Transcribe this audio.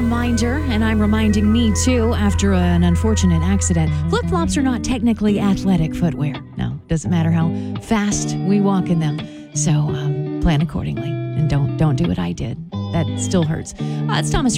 reminder, and I'm reminding me too after an unfortunate accident. Flip-flops are not technically athletic footwear. No, doesn't matter how fast we walk in them. So plan accordingly and don't do what I did. That still hurts. It's Thomas